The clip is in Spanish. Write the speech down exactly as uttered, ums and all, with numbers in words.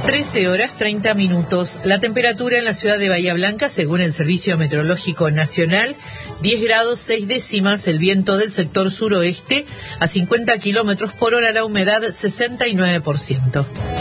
trece horas treinta minutos. La temperatura en la ciudad de Bahía Blanca, según el Servicio Meteorológico Nacional, diez grados seis décimas. El viento del sector suroeste a cincuenta kilómetros por hora. La humedad sesenta y nueve por ciento.